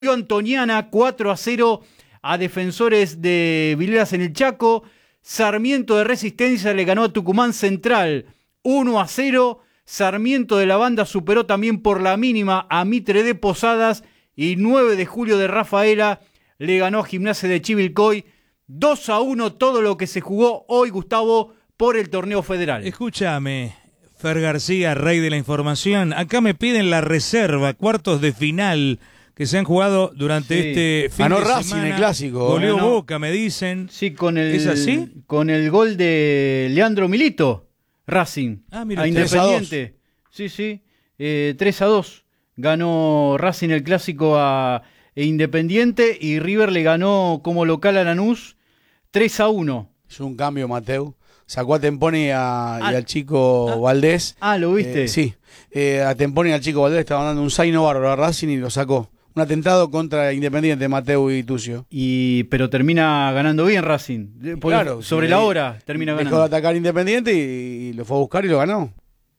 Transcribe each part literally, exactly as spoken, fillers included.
Antoniana cuatro a cero a Defensores de Vileras en el Chaco. Sarmiento de Resistencia le ganó a Tucumán Central uno a cero. Sarmiento de la Banda superó también por la mínima a Mitre de Posadas. Y nueve de Julio de Rafaela le ganó a Gimnasia de Chivilcoy dos a uno. Todo lo que se jugó hoy, Gustavo, por el torneo federal. Escúchame, Fer García, rey de la información. Acá me piden la reserva, cuartos de final que se han jugado durante sí. este fin Ganó de Racing semana. el clásico. Goleó Ganó. Boca, me dicen. Sí, con el, ¿Es así? Con el gol de Leandro Milito, Racing, Ah, mira, a usted. Independiente. Sí, sí, eh, tres a dos. Ganó Racing el clásico a Independiente y River le ganó como local a Lanús tres a uno. Es un cambio, Mateu. Sacó a Temponi y, a, ah, y al chico ah, Valdés. Ah, ¿lo viste? Eh, sí, eh, a Temponi y al chico Valdés estaban dando un zaino bárbaro a Racing y lo sacó. Un atentado contra Independiente, Mateu y Tucio. Y, pero termina ganando bien Racing. Claro, sobre sí, la hora termina dejó ganando. de atacar Independiente y, y lo fue a buscar y lo ganó.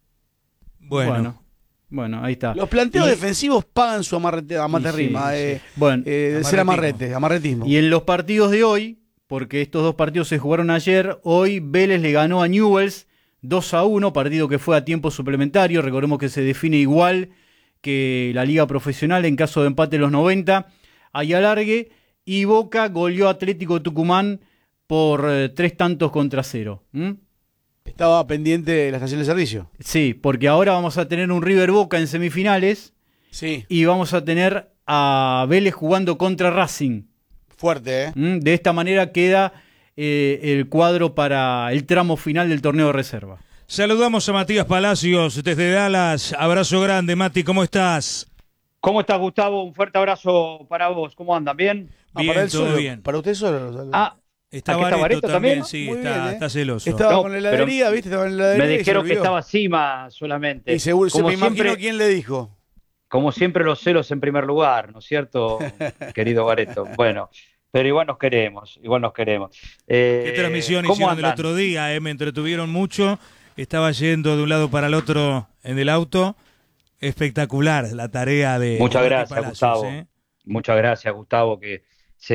Bueno. Bueno. Bueno, ahí está. Los planteos y, defensivos pagan su amarrete, amarterrima, sí, eh, sí. Bueno, eh, de ser amarrete, amarretismo. Y en los partidos de hoy, porque estos dos partidos se jugaron ayer, hoy Vélez le ganó a Newell's dos a uno, partido que fue a tiempo suplementario. Recordemos que se define igual que la liga profesional en caso de empate en los noventa. Hay alargue y Boca goleó a Atlético Tucumán por eh, tres tantos contra cero. ¿Mm? Estaba pendiente de la estación de servicio. Sí, porque ahora vamos a tener un River Boca en semifinales. Sí. Y vamos a tener a Vélez jugando contra Racing. Fuerte, ¿eh? ¿Mm? De esta manera queda eh, el cuadro para el tramo final del torneo de reserva. Saludamos a Matías Palacios desde Dallas. Abrazo grande, Mati, ¿cómo estás? ¿Cómo estás, Gustavo? Un fuerte abrazo para vos. ¿Cómo andan? ¿Bien? Bien, ah, para él todo solo, bien. Para usted solo. Ah, Está ¿aquí está Bareto Bareto también, también? sí, Muy está, bien, ¿eh? está celoso. Estaba No, con la heladería, pero ¿viste? Estaba en la heladería. me y dijeron se que olvidó. estaba Cima solamente. Y seguro, se como me imagino siempre, quién le dijo. Como siempre, los celos en primer lugar, ¿no es cierto, querido Bareto? Bueno, pero igual nos queremos, igual nos queremos. Eh, ¿Qué transmisión ¿cómo hicieron el andan? otro día? Eh? Me entretuvieron mucho. Estaba yendo de un lado para el otro en el auto. Espectacular la tarea de Muchas de gracias, Palacios, Gustavo. ¿eh? Muchas gracias, Gustavo, que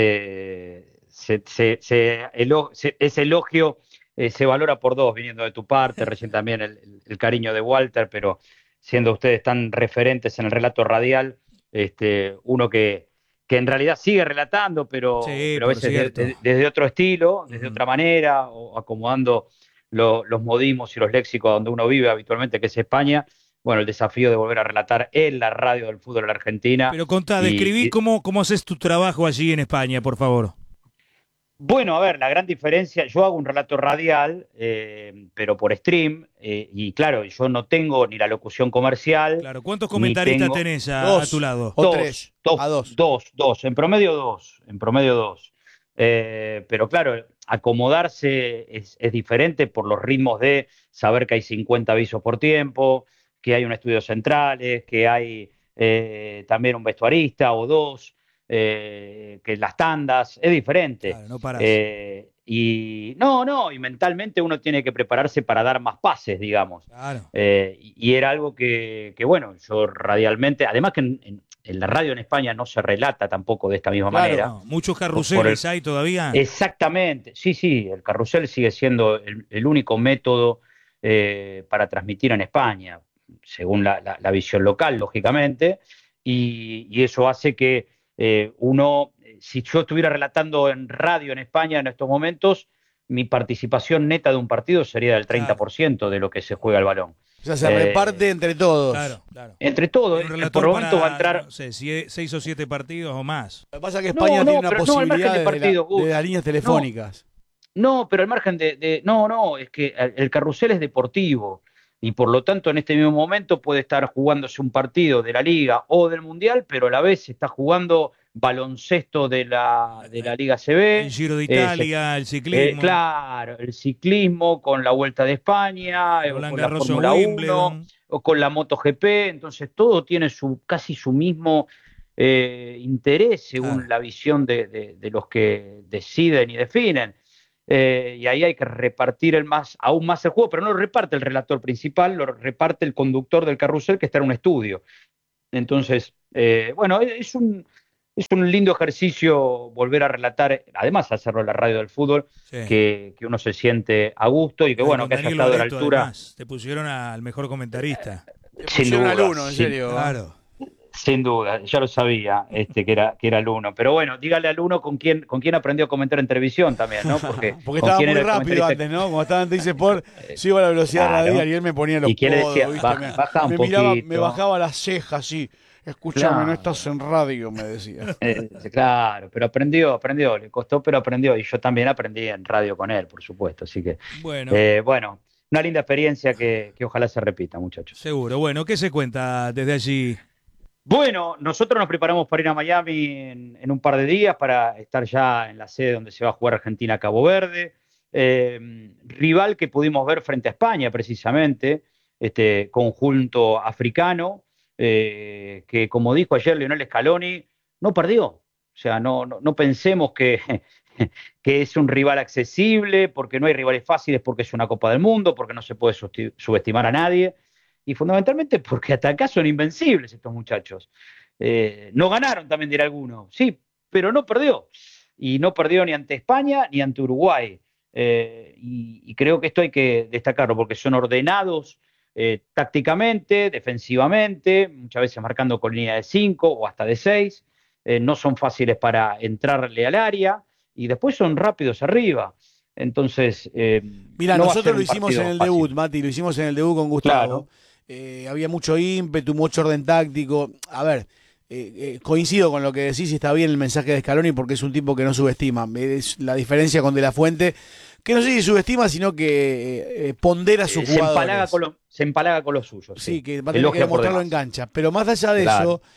se, se, se, se, elo, se ese elogio eh, se valora por dos, viniendo de tu parte, recién también el, el, el cariño de Walter, pero siendo ustedes tan referentes en el relato radial, este, uno que, que en realidad sigue relatando, pero, Sí, pero a veces de, de, desde otro estilo, desde uh-huh. otra manera, o acomodando lo, los modismos y los léxicos donde uno vive habitualmente, que es España. Bueno, el desafío de volver a relatar en la radio del fútbol de la Argentina. Pero contá, y, describí y... cómo, cómo haces tu trabajo allí en España, por favor. Bueno, a ver, la gran diferencia, yo hago un relato radial, eh, pero por stream, eh, y claro, yo no tengo ni la locución comercial. Claro, ¿cuántos comentaristas tengo... tenés a, dos, a tu lado? O dos, tres, dos, a dos. Dos, dos, en promedio dos, en promedio dos. Eh, pero claro, acomodarse es, es diferente por los ritmos de saber que hay cincuenta avisos por tiempo, que hay un estudio centrales, que hay eh, también un vestuarista o dos, eh, que las tandas, es diferente. Claro, no parás. Eh, y no, no, y mentalmente uno tiene que prepararse para dar más pases, digamos. Claro. Eh, y, y era algo que, que, bueno, yo radialmente, además que en, en, en la radio en España no se relata tampoco de esta misma claro, manera. No, muchos carruseles el, hay todavía. Exactamente, sí, sí, el carrusel sigue siendo el, el único método eh, para transmitir en España, según la, la, la visión local, lógicamente, y, y eso hace que eh, uno, si yo estuviera relatando en radio en España en estos momentos, mi participación neta de un partido sería del treinta por ciento claro. de lo que se juega el balón. O sea, se eh, reparte entre todos. Claro, claro. Entre todos, por momentos va a entrar... No sé, seis o siete partidos o más. Lo que pasa es que España no, tiene no, una pero posibilidad no, de, partido, de, la, de las líneas telefónicas. No, no pero al margen de, de... No, no, es que el carrusel es deportivo. Y por lo tanto en este mismo momento puede estar jugándose un partido de la Liga o del Mundial, pero a la vez se está jugando baloncesto de la, de la Liga C B. El Giro de Italia, eh, el ciclismo. Eh, claro, el ciclismo con la Vuelta de España, eh, con la Fórmula uno, o con la MotoGP. Entonces todo tiene su casi su mismo eh, interés según claro. la visión de, de, de los que deciden y definen. Eh, y ahí hay que repartir el más, aún más el juego, pero no lo reparte el relator principal, lo reparte el conductor del carrusel que está en un estudio. Entonces, eh, bueno, es un, es un lindo ejercicio volver a relatar, además hacerlo en la radio del fútbol, Sí. que, que uno se siente a gusto y que Ay, bueno, con que haya Daniel estado a la Loreto, altura, además, te pusieron al mejor comentarista. Te sin pusieron al duda, uno, en sin, serio. Claro. sin duda, ya lo sabía, este, que era, que era el uno. Pero bueno, dígale al uno con quién, con quién aprendió a comentar en televisión también, ¿no? Porque, Porque con estaba quién muy era el rápido comentarista. antes, ¿no? Como estaba en Dice Sport, yo iba a la velocidad Claro. radial y él me ponía los ¿Y quién le codos, decía? ¿viste? Ba- Me, baja un me miraba, me poquito. bajaba las cejas así. Escuchame, Claro. no estás en radio, me decía. Eh, claro, pero aprendió, aprendió, le costó, pero aprendió. Y yo también aprendí en radio con él, por supuesto. Así que, Bueno, eh, bueno, una linda experiencia que, que ojalá se repita, muchachos. seguro. Bueno, ¿qué se cuenta desde allí? Bueno, nosotros nos preparamos para ir a Miami en, en un par de días para estar ya en la sede donde se va a jugar Argentina-Cabo Verde. Eh, rival que pudimos ver frente a España, precisamente, este conjunto africano, eh, que como dijo ayer Lionel Scaloni, no perdió. O sea, no, no, no pensemos que, que es un rival accesible, porque no hay rivales fáciles, porque es una Copa del Mundo, porque no se puede susti- subestimar a nadie. Y fundamentalmente porque hasta acá son invencibles estos muchachos. Eh, no ganaron, también dirá alguno, sí, pero no perdió. Y no perdió ni ante España ni ante Uruguay. Eh, y, y creo que esto hay que destacarlo porque son ordenados eh, tácticamente, defensivamente, muchas veces marcando con línea de cinco o hasta de seis. Eh, no son fáciles para entrarle al área y después son rápidos arriba. Entonces, eh, Mira, no va a ser nosotros un lo hicimos en partido el fácil. debut, Mati, lo hicimos en el debut con Gustavo. Claro. Eh, había mucho ímpetu, mucho orden táctico. A ver, eh, eh, coincido con lo que decís y está bien el mensaje de Scaloni porque es un tipo que no subestima. Es la diferencia con De La Fuente, que no sé si subestima, sino que eh, pondera a sus Eh, se, jugadores. empalaga con lo- se empalaga con los suyos. Sí, Sí, que va a tener que Elogia por demostrarlo en demás. cancha. Pero más allá de Claro. eso,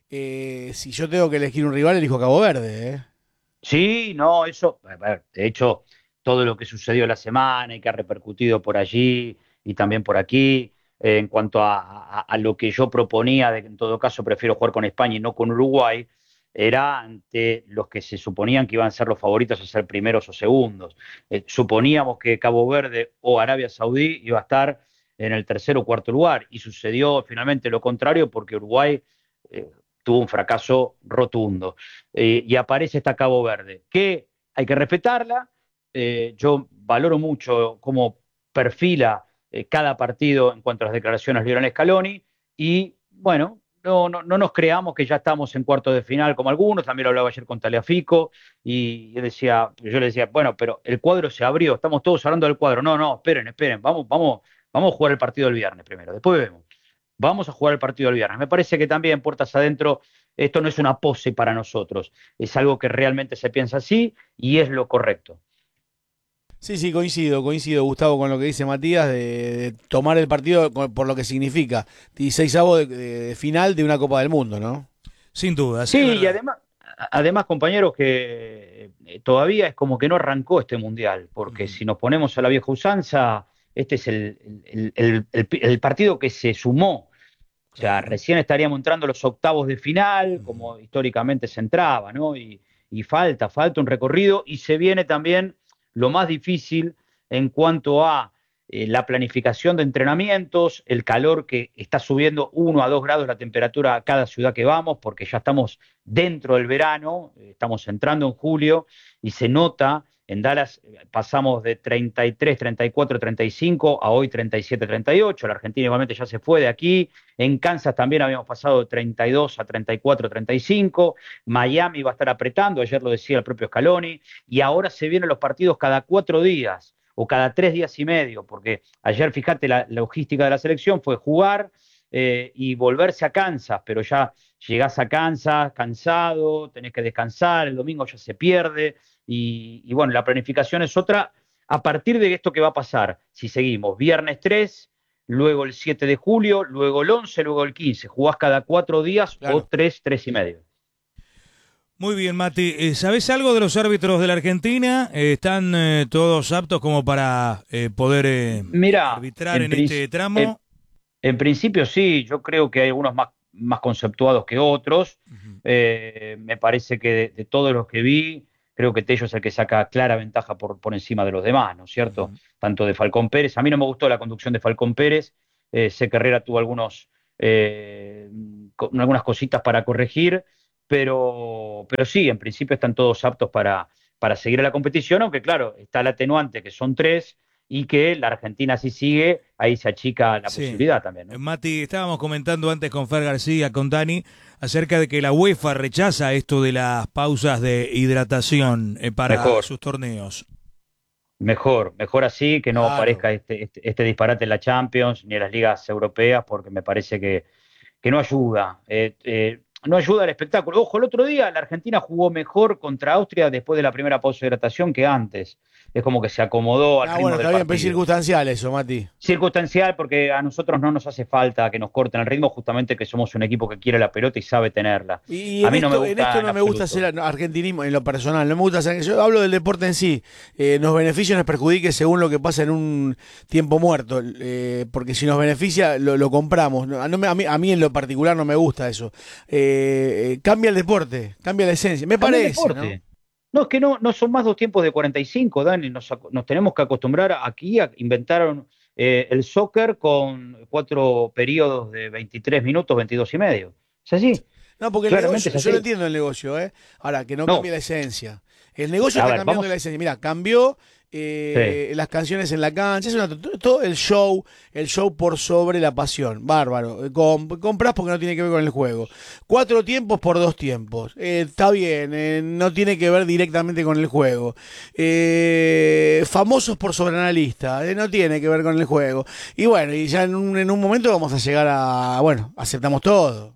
eh, si yo tengo que elegir un rival, elijo Cabo Verde. ¿eh? Sí, no, eso, a ver, de hecho, todo lo que sucedió la semana y que ha repercutido por allí y también por aquí, eh, en cuanto a, a- a lo que yo proponía, de que en todo caso prefiero jugar con España y no con Uruguay, era ante los que se suponían que iban a ser los favoritos a ser primeros o segundos. Eh, suponíamos que Cabo Verde o Arabia Saudí iba a estar en el tercer o cuarto lugar y sucedió finalmente lo contrario porque Uruguay eh, tuvo un fracaso rotundo. Eh, y aparece esta Cabo Verde, que hay que respetarla. Eh, yo valoro mucho cómo perfila eh, cada partido en cuanto a las declaraciones de Lionel Scaloni y bueno, no, no, no nos creamos que ya estamos en cuartos de final como algunos, también lo hablaba ayer con Taliafico y yo, decía, yo le decía, bueno, pero el cuadro se abrió, estamos todos hablando del cuadro, no, no, esperen, esperen, vamos, vamos, vamos a jugar el partido del viernes primero, después vemos. Vamos a jugar el partido del viernes. Me parece que también, puertas adentro, esto no es una pose para nosotros. Es algo que realmente se piensa así y es lo correcto. Sí, sí, coincido, coincido, Gustavo, con lo que dice Matías, de, de tomar el partido con- por lo que significa. dieciseisavo de, de, de final de una Copa del Mundo, ¿no? Sin duda. Sí, es y verdad. además, además, compañeros, que eh, todavía es como que no arrancó este mundial, porque Ujú. si nos ponemos a la vieja usanza, este es el, el- el- el- el partido que se sumó. O sea, Claro. recién estaríamos entrando a los octavos de final, Ujú. como históricamente se entraba, ¿no? Y, y falta, falta un recorrido y se viene también lo más difícil en cuanto a eh, la planificación de entrenamientos, el calor que está subiendo uno a dos grados la temperatura a cada ciudad que vamos, porque ya estamos dentro del verano, eh, estamos entrando en julio y se nota. En Dallas eh, pasamos de treinta y tres, treinta y cuatro, treinta y cinco a hoy treinta y siete, treinta y ocho. La Argentina igualmente ya se fue de aquí. En Kansas también habíamos pasado de treinta y dos a treinta y cuatro, treinta y cinco. Miami va a estar apretando, ayer lo decía el propio Scaloni. Y ahora se vienen los partidos cada cuatro días o cada tres días y medio, porque ayer, fíjate, la, la logística de la selección fue jugar eh, y volverse a Kansas, pero ya llegás a Kansas cansado, tenés que descansar, el domingo ya se pierde. Y, y bueno, la planificación es otra a partir de esto que va a pasar. Si seguimos, viernes tres, luego el siete de julio, luego el once, luego el quince. Jugás cada cuatro días Claro. o tres, tres y medio. Muy bien, Mati. Eh, ¿Sabés algo de los árbitros de la Argentina? Eh, ¿Están eh, todos aptos como para eh, poder eh, Mira, arbitrar en, en, este tramo? en, en principio sí, yo creo que hay algunos más, más conceptuados que otros. Ujú. Eh, me parece que de, de todos los que vi, creo que Tello es el que saca clara ventaja por, por encima de los demás, ¿no es cierto? Ujú. Tanto de Falcón Pérez. A mí no me gustó la conducción de Falcón Pérez. Eh, sé que Herrera tuvo algunos, eh, co- algunas cositas para corregir, pero, pero sí, en principio están todos aptos para, para seguir a la competición, aunque claro, está el atenuante que son tres y que la Argentina si sigue, ahí se achica la Sí. posibilidad también, ¿no? Mati, estábamos comentando antes con Fer García, con Dani, acerca de que la UEFA rechaza esto de las pausas de hidratación eh, para Mejor. sus torneos. Mejor, mejor así, que no Claro. aparezca este, este, este disparate en la Champions ni en las ligas europeas, porque me parece que, que no ayuda. Eh, eh, no ayuda al espectáculo. Ojo, el otro día la Argentina jugó mejor contra Austria después de la primera pausa de hidratación que antes. Es como que se acomodó al Ah, ritmo bueno, del está bien, pero es partido. circunstancial eso, Mati. Circunstancial, porque a nosotros no nos hace falta que nos corten el ritmo, justamente que somos un equipo que quiere la pelota y sabe tenerla. Y A en mí no esto, me en gusta esto en no me gusta absoluto. hacer argentinismo en lo personal, no me gusta hacer, yo hablo del deporte en sí, eh, nos beneficia o nos perjudique según lo que pasa en un tiempo muerto, eh, porque si nos beneficia lo, lo compramos. No, no me- a, mí, a mí en lo particular no me gusta eso. Eh, eh, cambia el deporte, cambia la esencia, me Cambia el parece, ¿no? deporte. No, es que no, no son más dos tiempos de cuarenta y cinco, Dani. Nos, ac- nos tenemos que acostumbrar aquí a inventaron eh, el soccer con cuatro periodos de veintitrés minutos, veintidós y medio. Es así, No, porque el claramente negocio, es yo lo así. entiendo el negocio, ¿eh? Ahora, que no No, cambie la esencia. El negocio a está ver, cambiando vamos. la esencia. Mira, cambió eh, las canciones en la cancha, es una, todo el show, el show por sobre la pasión. Bárbaro. Com- compras porque no tiene que ver con el juego. Cuatro tiempos por dos tiempos. Eh, está bien, eh, no tiene que ver directamente con el juego. Eh, famosos por sobreanalista, eh, no tiene que ver con el juego. Y bueno, y ya en un, en un momento vamos a llegar a, bueno, aceptamos todo.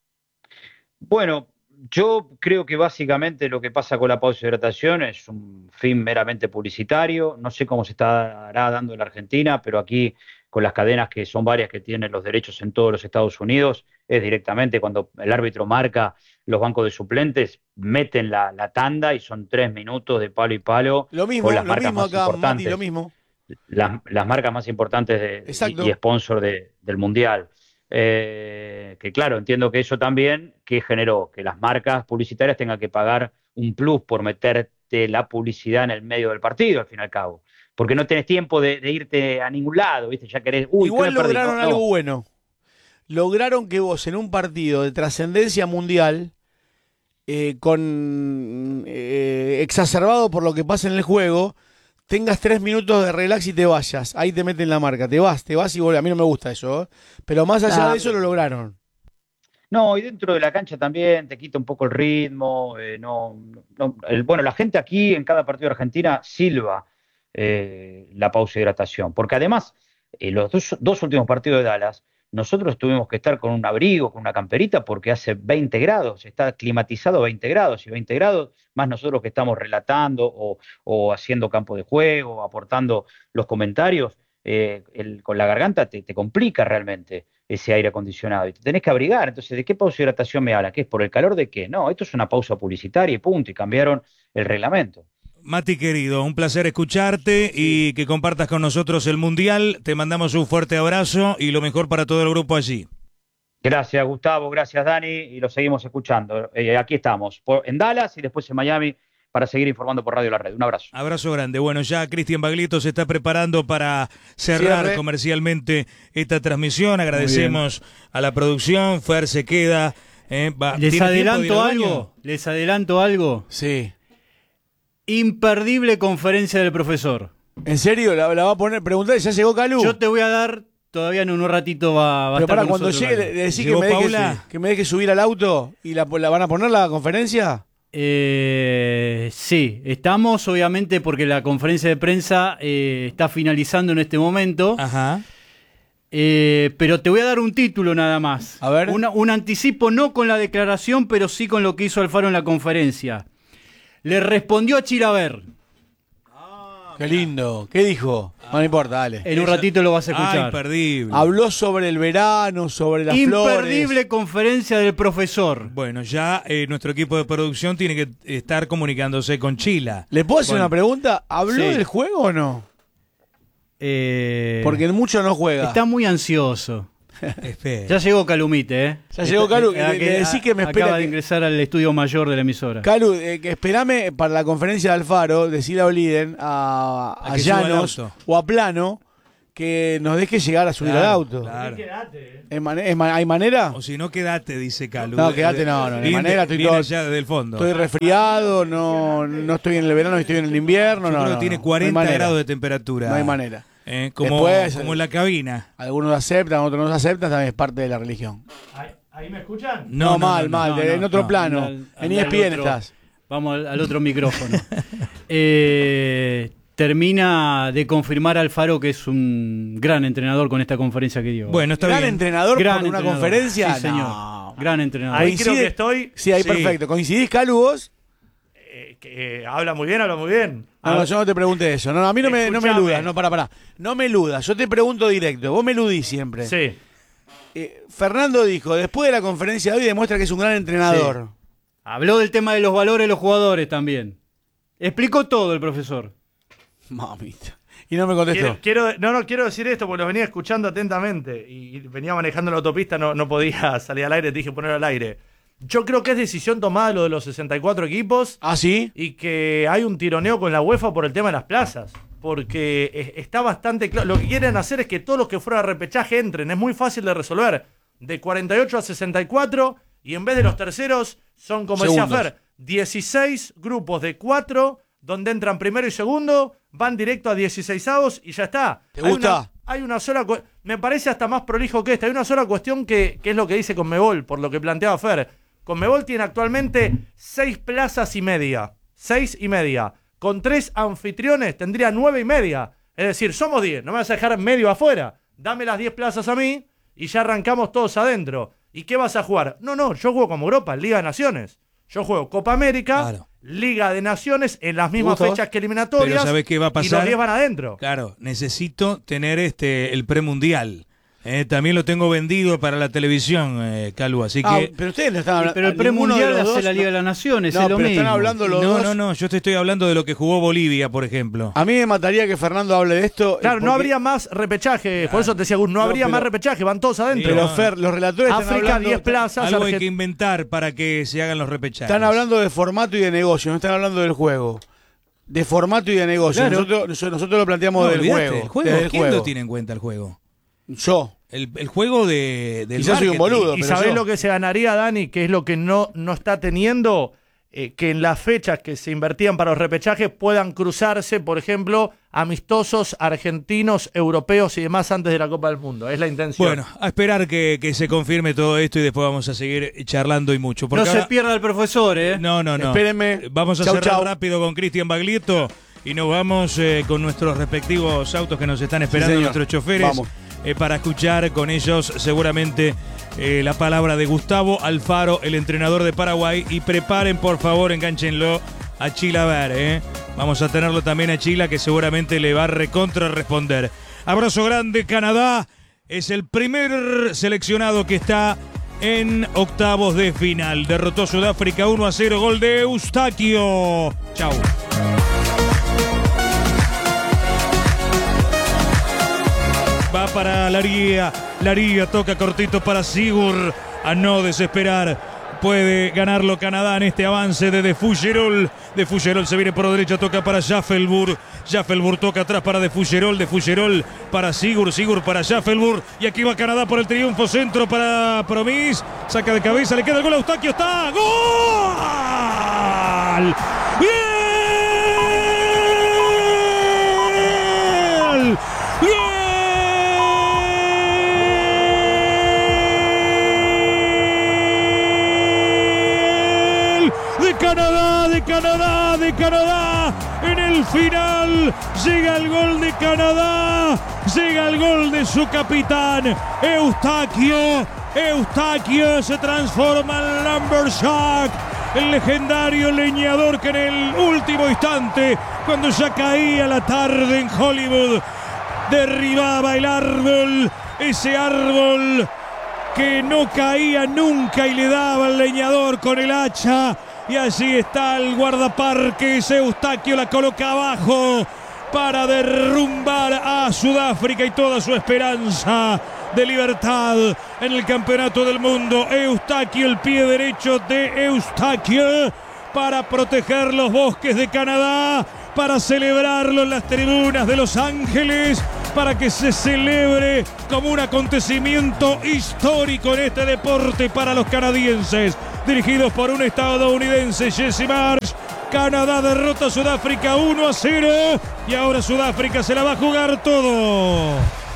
Bueno, yo creo que básicamente lo que pasa con la pausa de hidratación es un fin meramente publicitario. No sé cómo se estará dando en la Argentina, pero aquí con las cadenas que son varias que tienen los derechos en todos los Estados Unidos, es directamente cuando el árbitro marca los bancos de suplentes, meten la, la tanda y son tres minutos de palo y palo Lo mismo, con las lo marcas mismo más acá, Mati, importantes, lo mismo. las, las marcas más importantes de, Exacto. y, y sponsor de- del Mundial. Eh, que claro, entiendo que eso también que generó que las marcas publicitarias tengan que pagar un plus por meterte la publicidad en el medio del partido, al fin y al cabo. Porque no tenés tiempo de, de irte a ningún lado, ¿viste? Ya querés, uy, ¿qué Igual me perdí? lograron No, algo no. bueno. Lograron que vos en un partido de trascendencia mundial, eh, con eh, exacerbado por lo que pasa en el juego, tengas tres minutos de relax y te vayas. Ahí te meten la marca. Te vas, te vas y vuelves. A mí no me gusta eso, ¿eh? Pero más allá Nah, de eso lo lograron. No, y dentro de la cancha también te quita un poco el ritmo. eh, no, no- el- bueno, la gente aquí en cada partido de Argentina silba eh, la pausa de hidratación, porque además, eh, los dos, dos últimos partidos de Dallas, nosotros tuvimos que estar con un abrigo, con una camperita, porque hace veinte grados, está climatizado veinte grados, y veinte grados, más nosotros que estamos relatando o, o haciendo campo de juego, aportando los comentarios, eh, el- con la garganta te, te complica realmente ese aire acondicionado y te tenés que abrigar. Entonces, ¿de qué pausa de hidratación me hablan? ¿Qué es por el calor de qué? No, esto es una pausa publicitaria y punto, y cambiaron el reglamento. Mati querido, un placer escucharte y que compartas con nosotros el Mundial. Te mandamos un fuerte abrazo y lo mejor para todo el grupo allí. Gracias, Gustavo, gracias, Dani, y lo seguimos escuchando. Eh, aquí estamos, por- en Dallas y después en Miami, para seguir informando por Radio La Red. Un abrazo. Abrazo grande. Bueno, ya Cristian Baglietto se está preparando para cerrar Cierre. comercialmente esta transmisión. Agradecemos a la producción. Fer se queda. eh, va- ¿Les ¿tiene tiempo de ir adelanto al baño? algo? ¿Les adelanto algo? Sí. Imperdible conferencia del profesor. ¿En serio? ¿La, la va a poner? Preguntar, ¿ya llegó Calú? Yo te voy a dar, todavía en un ratito va, va a Pero estar para con cuando nosotros llegue, Galo. le, le decís que ¿Llegó me, deje, Paula? que me deje subir al auto y la, la van a poner la conferencia. Eh, sí, estamos obviamente porque la conferencia de prensa eh, está finalizando en este momento, Ajá. eh, pero te voy a dar un título nada más. A ver. Una- un anticipo no con la declaración, pero sí con lo que hizo Alfaro en la conferencia. Le respondió a Chilaver. Qué lindo. ¿Qué dijo? No, no importa, dale. En un ratito lo vas a Ah, escuchar. imperdible. Habló sobre el verano, sobre las Imperdible flores. conferencia del profesor. Bueno, ya eh, nuestro equipo de producción tiene que estar comunicándose con Chila. ¿Le puedo hacer Bueno. una pregunta? ¿Habló Sí. del juego o no? Eh, Porque en mucho no juega. está muy ansioso. Espera. Ya llegó Calumite, ¿eh? Ya llegó Calu, Eh, le- le decís que me espera Acaba de que- ingresar al estudio mayor de la emisora. Calu, eh, que esperame para la conferencia de Alfaro, decirle a Oliden, a, A a que suba al Llanos auto. o a Plano, que nos deje llegar a subir Claro, al auto. claro. ¿Es man- es man- ¿Hay manera? O si no, quedate, dice Calu. No, quedate, no, no, de Viene- manera, estoy viene todo- allá desde el fondo. Estoy resfriado, no, no estoy en el verano, estoy en el invierno. Yo No, creo no, que tiene no, cuarenta no hay manera. grados de temperatura. No hay manera. Eh, como, Después, como en la cabina. Algunos aceptan, otros no aceptan, también es parte de la religión. ¿Ahí, ahí me escuchan? No, mal, mal, no, de- en no, otro no, plano. anda- en anda E S P N al otro- estás. Vamos al, al otro micrófono. Eh, termina de confirmar Alfaro que es un gran entrenador con esta conferencia que dio. Bueno, está Gran bien. entrenador Gran por una entrenador. conferencia. Sí, señor. No. Gran entrenador. Ahí Coincide- creo que estoy. Sí, ahí Sí. perfecto. ¿Coincidís, Calu, vos? eh, que, eh, habla muy bien, habla muy bien. No, no, yo no te pregunté eso. No, no, a mí no me, no me Escuchame. eludas. No, para, para. No me eludas. Yo te pregunto directo. Vos me eludís siempre. Sí. Eh, Fernando dijo, después de la conferencia de hoy demuestra que es un gran entrenador. Habló del tema de los valores de los jugadores también. Explicó todo el profesor. Mamita. Y no me contestó. Quiero, quiero- no, no quiero decir esto porque lo venía escuchando atentamente y, y venía manejando la autopista, no, no podía salir al aire, te dije ponerlo al aire. Yo creo que es decisión tomada lo de los sesenta y cuatro equipos ¿Ah, sí? y que hay un tironeo con la UEFA por el tema de las plazas. Porque es- está bastante claro. Lo que quieren hacer es que todos los que fueron a repechaje entren. Es muy fácil de resolver. De cuarenta y ocho a sesenta y cuatro y en vez de los terceros son, como decía Segundos. Fer, dieciséis grupos de cuatro donde entran primero y segundo, van directo a dieciseisavos y ya está. ¿Te Hay gusta? una- Hay una sola... cu- Me parece hasta más prolijo que esta. Hay una sola cuestión que, que es lo que dice Conmebol, por lo que planteaba Fer. Conmebol tiene actualmente seis plazas y media. Seis y media. Con tres anfitriones tendría nueve y media. Es decir, somos diez. No me vas a dejar medio afuera. Dame las diez plazas a mí y ya arrancamos todos adentro. ¿Y qué vas a jugar? No, no, yo juego como Europa, Liga de Naciones. Yo juego Copa América, Claro. Liga de Naciones en las mismas ¿Gusto? fechas que eliminatorias. Pero ¿sabés qué va a Y los pasar? diez van adentro. Claro, necesito tener este el premundial. Eh, también lo tengo vendido para la televisión, eh, Calu, así Ah, que... pero ustedes no están hablando. Pero el ninguno de premundial los hace dos, la Liga no- de las Naciones, No, es lo pero mismo. están hablando los No, dos. no, no, yo te estoy hablando de lo que jugó Bolivia, por ejemplo. A mí me mataría que Fernando hable de esto. eh, Claro, no porque- habría más repechaje. Por eso te decía Gus, no, No, habría pero- más repechaje, van todos adentro. Pero No, Fer, los relatores están África, hablando, diez plazas. Algo hay Argen- que inventar para que se hagan los repechajes. están hablando de formato y de negocio, no están hablando del juego. De formato y de negocio. Claro. Nosotros, nosotros lo planteamos No, del olvídate, juego. el juego. desde el ¿Quién juego. lo tiene en cuenta el juego? Yo. El, el juego de, del Quizás soy un marketing. boludo. Y pero sabés yo- lo que se ganaría, Dani, que es lo que no, no está teniendo, eh, que en las fechas que se invertían para los repechajes puedan cruzarse, por ejemplo, amistosos argentinos, europeos y demás antes de la Copa del Mundo. Es la intención. Bueno, a esperar que, que se confirme todo esto y después vamos a seguir charlando y mucho. Porque No ahora- se pierda el profesor, ¿eh? No, no, no. Espérenme. Vamos a Chau, cerrar chau. rápido con Cristian Baglietto y nos vamos eh, con nuestros respectivos autos que nos están esperando, señor. nuestros choferes, Vamos. eh, para escuchar con ellos seguramente eh, la palabra de Gustavo Alfaro, el entrenador de Paraguay. Y preparen, por favor, enganchenlo a Chilaver. ¿eh? Vamos a tenerlo también a Chila, que seguramente le va a recontra responder. Abrazo grande, Canadá. Es el primer seleccionado que está en octavos de final. Derrotó Sudáfrica uno a cero, gol de Eustaquio. Chau. Va para Laría. Laría toca cortito para Sigur. A no desesperar. Puede ganarlo Canadá en este avance de De Fougerol. De Fougerol se viene por la derecha, toca para Schaffelburg. Schaffelburg toca atrás para De Fougerol. De Fougerol para Sigur. Sigur para Schaffelburg. Y aquí va Canadá por el triunfo. Centro para Promis. Saca de cabeza, le queda el gol a Eustaquio. ¡Está! ¡Gol! ¡Bien! ¡Bien! De Canadá, de Canadá, de Canadá. En el final llega el gol de Canadá. Llega el gol de su capitán, Eustaquio. Eustaquio se transforma en Lumberjack, el legendario leñador que en el último instante, cuando ya caía la tarde en Hollywood, derribaba el árbol, ese árbol que no caía nunca y le daba al leñador con el hacha. Y allí está el guardaparques, Eustaquio la coloca abajo para derrumbar a Sudáfrica y toda su esperanza de libertad en el campeonato del mundo. Eustaquio, el pie derecho de Eustaquio, para proteger los bosques de Canadá, para celebrarlo en las tribunas de Los Ángeles, para que se celebre como un acontecimiento histórico en este deporte para los canadienses, dirigidos por un estadounidense, Jesse Marsh. Canadá derrota a Sudáfrica uno a cero y ahora Sudáfrica se la va a jugar todo.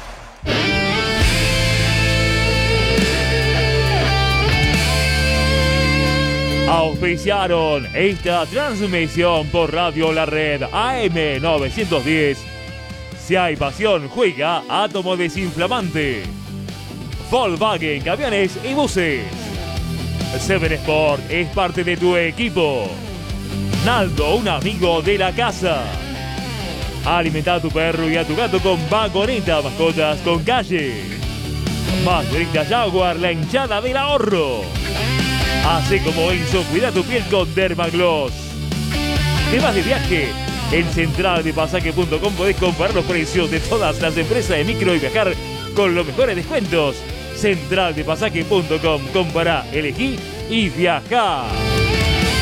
Auspiciaron esta transmisión por Radio La Red A M novecientos diez. Si hay pasión, juega Átomo Desinflamante. Volkswagen, camiones y buses. Seven Sport es parte de tu equipo. Naldo, un amigo de la casa. Alimenta a tu perro y a tu gato con Vagoneta, mascotas con calle. Más directa Jaguar, la hinchada del ahorro. Así como Enzo, cuida tu piel con Dermagloss. Temas de viaje. En central de pasaje punto com podés comparar los precios de todas las empresas de micro y viajar con los mejores descuentos. central de pasaje punto com. Compará, elegí y viajá.